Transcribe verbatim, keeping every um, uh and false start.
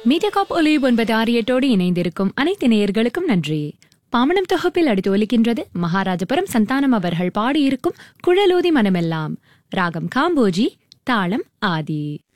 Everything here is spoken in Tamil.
மீடியாகாப் ஒலி ஒன்பது ஆறு எட்டோடு இணைந்திருக்கும் அனைத்து நேயர்களுக்கும் நன்றி. பாமனம் தொகுப்பில் அடுத்து ஒலிக்கின்றது மகாராஜபுரம் சந்தானம் அவர்கள் பாடியிருக்கும் குழலூதி மனமெல்லாம். ராகம் காம்போஜி, தாளம் ஆதி.